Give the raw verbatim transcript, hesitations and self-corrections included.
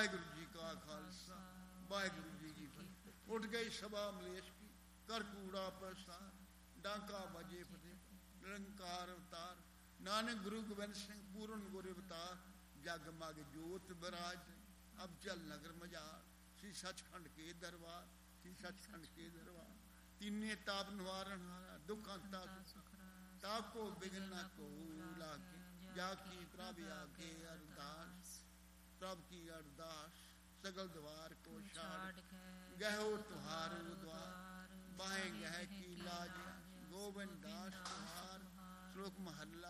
ਵਾਹਿਗੁਰੂ ਜੀ ਕਾ ਖਾਲਸਾ ਵਾਹਿਗੁਰੂ ਜੀ ਕੀ ਫਤਿਹ। ਉੱਠ ਗਈ ਸਭਾ ਮਲੇਸ਼ ਕੀ, ਕਰ ਕੂੜਾ ਪ੍ਰਸਥਾਨ, ਡਾਂਕਾ ਵਜੇ ਫਤਿਹ, ਨਿਰੰਕਾਰ ਅਵਤਾਰ, ਨਾਨਕ ਗੁਰੂ ਗੋਬਿੰਦ ਸਿੰਘ ਪੂਰਨ ਗੁਰ ਅਵਤਾਰ, ਜਗ ਮਗ ਜੋਤ ਬਰਾਜ, ਅਬ ਚਲ ਨਗਰ ਮਜਾਰ, श्री सचखंड के दरबार, श्री सचखंड के दरबार, तीने ताप निवारण हारा, दुख अंता ताको बिगना को लाके, जाकी प्रभ आगे अरदास, प्रभ की अरदास सगल द्वार को छाड़, गहो तुहार द्वार, बाहें गह की लाज, गोविंद दास तुहार, श्लोक महला।